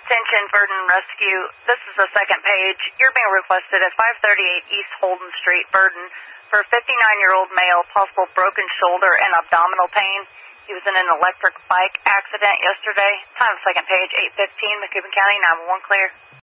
Attention, Verdon Rescue. This is the second page. You're being requested at 538 East Holden Street, Verdon, for a 59-year-old male, possible broken shoulder and abdominal pain. He was in an electric bike accident yesterday. Time of second page, 8:15, McCubbin County, 911 clear.